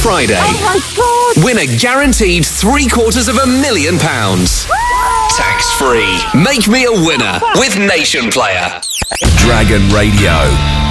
Friday. Oh my God! Win a guaranteed £750,000. Tax-free. Make me a winner with Nation Player. Dragon Radio.